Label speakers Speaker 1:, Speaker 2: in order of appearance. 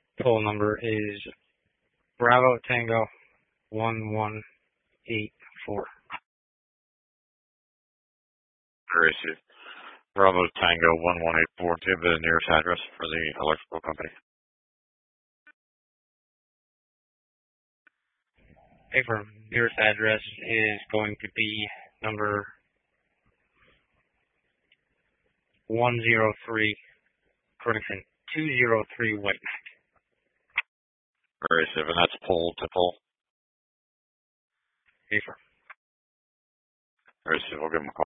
Speaker 1: Poll number is Bravo Tango 1184.
Speaker 2: Received. Bravo Tango 1184. Do you have the nearest address for the electrical company?
Speaker 1: Paper nearest address is going to be number 103, correction, 203 White Mac.
Speaker 2: Received. And that's pole to pole?
Speaker 1: Paper.
Speaker 2: Received. We'll give them a call.